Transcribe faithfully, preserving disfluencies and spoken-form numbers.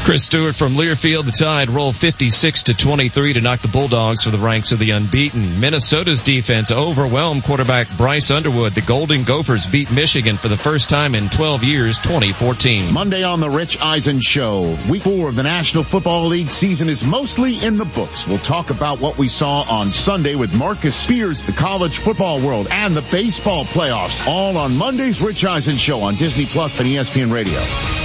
Chris Stewart from Learfield. The Tide roll fifty-six to twenty-three to knock the Bulldogs for the ranks of the unbeaten. Minnesota's defense overwhelmed quarterback Bryce Underwood. The Golden Gophers beat Michigan for the first time in twelve years, twenty fourteen. Monday on the Rich Eisen Show. Week four of the National Football League season is mostly in the books. We'll talk about what we saw on Sunday with Marcus Spears, the college football world, and the baseball playoffs. All on Monday's Rich Eisen Show on Disney Plus and E S P N Radio.